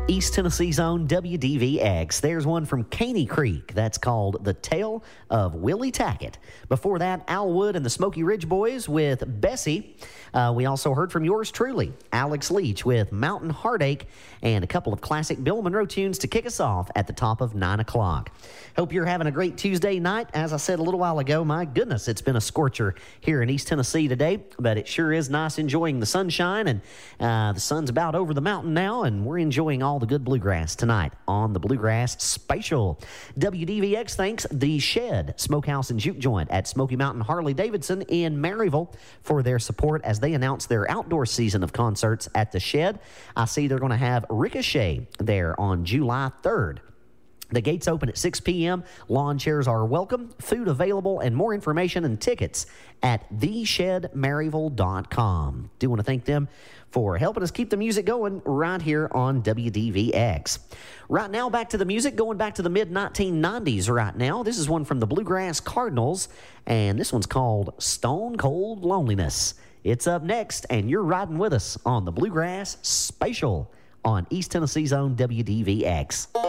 East Tennessee's own WDVX. There's one from Caney Creek. That's called The Tale of Willie Tackett. Before that, Al Wood and the Smoky Ridge Boys with Bessie. We also heard from yours truly, Alex Leach with Mountain Heartache, and a couple of classic Bill Monroe tunes to kick us off at the top of 9 o'clock. Hope you're having a great Tuesday night. As I said a little while ago, my goodness, it's been a scorcher here in East Tennessee today, but it sure is nice enjoying the sunshine, and the sun's about over the mountain now, and we're enjoying all the good bluegrass tonight on the Bluegrass Special. WDVX thanks The Shed Smokehouse and Juke Joint at Smoky Mountain Harley-Davidson in Maryville for their support as they announce their outdoor season of concerts at The Shed. I see they're going to have Ricochet there on July 3rd. The gates open at 6 p.m. Lawn chairs are welcome, food available, and more information and tickets at theshedmaryville.com. Do want to thank them for helping us keep the music going right here on WDVX. Right now, back to the music, going back to the mid-1990s right now. This is one from the Bluegrass Cardinals, and this one's called Stone Cold Loneliness. It's up next, and you're riding with us on the Bluegrass Special on East Tennessee's own WDVX.